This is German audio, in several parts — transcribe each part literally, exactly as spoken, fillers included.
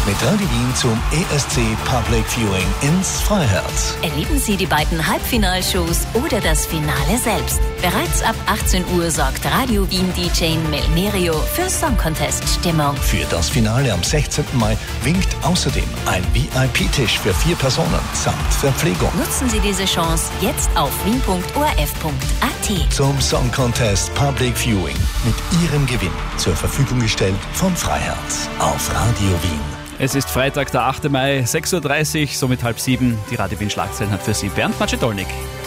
mit Radio Wien zum E S C Public Viewing ins Freiherz. Erleben Sie die beiden Halbfinalshows oder das Finale selbst. Bereits ab achtzehn Uhr sorgt Radio Wien D J Melmerio für Song Contest Stimmung. Für das Finale am sechzehnten Mai winkt außerdem ein V I P-Tisch für vier Personen samt Verpflegung. Nutzen Sie diese Chance jetzt auf wien punkt o r f punkt a t. Zum Song Contest Public Viewing mit Ihrem Gewinn zur Verfügung gestellt vom Freiherz auf Radio Wien. Es ist Freitag, der achte Mai, sechs Uhr dreißig, somit halb sieben. Die Radio Wien Schlagzeilen hat für Sie Bernd Macedolnik.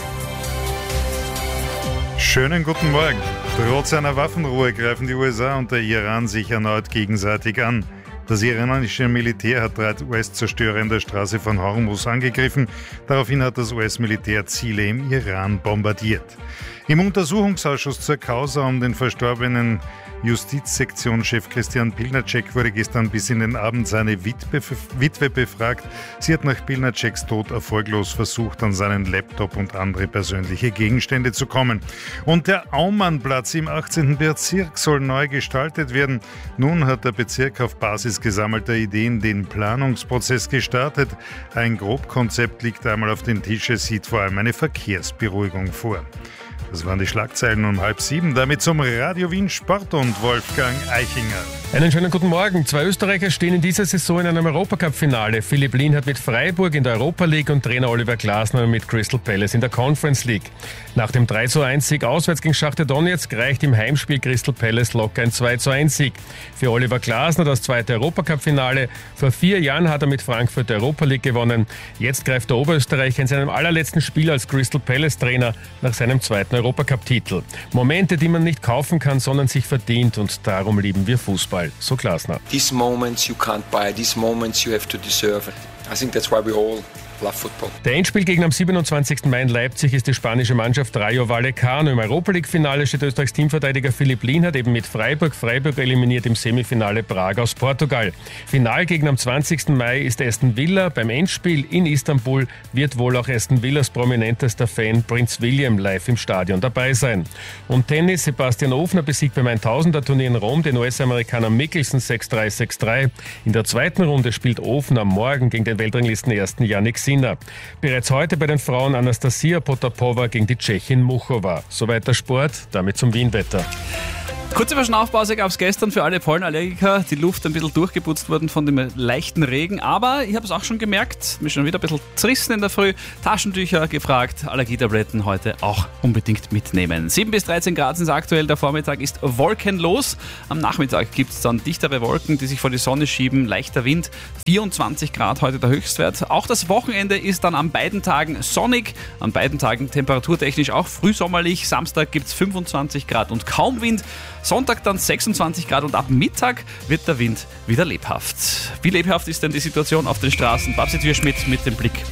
Schönen guten Morgen. Trotz einer Waffenruhe greifen die U S A und der Iran sich erneut gegenseitig an. Das iranische Militär hat drei U S-Zerstörer in der Straße von Hormuz angegriffen. Daraufhin hat das U S-Militär Ziele im Iran bombardiert. Im Untersuchungsausschuss zur Causa um den verstorbenen Justizsektionschef Christian Pilnacek wurde gestern bis in den Abend seine Witwe, Witwe befragt. Sie hat nach Pilnaceks Tod erfolglos versucht, an seinen Laptop und andere persönliche Gegenstände zu kommen. Und der Aumannplatz im achtzehnten Bezirk soll neu gestaltet werden. Nun hat der Bezirk auf Basis gesammelter Ideen den Planungsprozess gestartet. Ein Grobkonzept liegt einmal auf den Tisch, es sieht vor allem eine Verkehrsberuhigung vor. Das waren die Schlagzeilen um halb sieben. Damit zum Radio Wien Sport und Wolfgang Eichinger. Einen schönen guten Morgen. Zwei Österreicher stehen in dieser Saison in einem Europacup-Finale. Philipp Lienhardt hat mit Freiburg in der Europa League und Trainer Oliver Glasner mit Crystal Palace in der Conference League. Nach dem drei zu eins Sieg auswärts gegen Schachtar Donezk reicht im Heimspiel Crystal Palace locker ein zwei zu eins Sieg. Für Oliver Glasner das zweite Europacup-Finale. Vor vier Jahren hat er mit Frankfurt die Europa League gewonnen. Jetzt greift der Oberösterreicher in seinem allerletzten Spiel als Crystal Palace-Trainer nach seinem zweiten Europacup-Titel. Momente, die man nicht kaufen kann, sondern sich verdient, und darum lieben wir Fußball. So Glasner. These moments you can't buy, these moments you have to deserve. I think that's why we all love football. Der Endspielgegner am siebenundzwanzigsten Mai in Leipzig ist die spanische Mannschaft Rayo Vallecano. Im Europa-League-Finale steht Österreichs Teamverteidiger Philipp Lienhardt eben mit Freiburg. Freiburg eliminiert im Semifinale Prag aus Portugal. Finalgegner am zwanzigsten Mai ist Aston Villa. Beim Endspiel in Istanbul wird wohl auch Aston Villas prominentester Fan Prince William live im Stadion dabei sein. Und Tennis, Sebastian Ofner besiegt beim tausender-Turnier in Rom den U S-Amerikaner Mickelson sechs drei, sechs drei. In der zweiten Runde spielt Ofner morgen gegen den Weltranglistenersten Jannik Sinner. Bereits heute bei den Frauen Anastasia Potapova gegen die Tschechin Muchova. Soweit der Sport, damit zum Wien-Wetter. Kurze Verschnaufpause gab es gestern für alle Pollenallergiker. Die Luft ein bisschen durchgeputzt worden von dem leichten Regen. Aber ich habe es auch schon gemerkt, mich schon wieder ein bisschen zerrissen in der Früh. Taschentücher gefragt, Allergietabletten heute auch unbedingt mitnehmen. sieben bis dreizehn Grad sind es aktuell. Der Vormittag ist wolkenlos. Am Nachmittag gibt es dann dichtere Wolken, die sich vor die Sonne schieben. Leichter Wind, vierundzwanzig Grad heute der Höchstwert. Auch das Wochenende ist dann an beiden Tagen sonnig. An beiden Tagen temperaturtechnisch auch frühsommerlich. Samstag gibt es fünfundzwanzig Grad und kaum Wind. Sonntag dann sechsundzwanzig Grad und ab Mittag wird der Wind wieder lebhaft. Wie lebhaft ist denn die Situation auf den Straßen? Babsi Türschmidt mit dem Blick.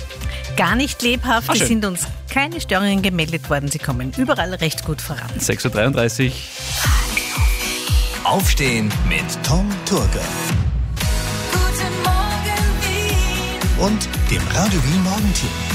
Gar nicht lebhaft, Ah, es schön. sind uns keine Störungen gemeldet worden. Sie kommen überall recht gut voran. sechs Uhr dreiunddreißig. Aufstehen mit Tom Turger. Guten Morgen Wien. Und dem Radio Wien Morgenteam.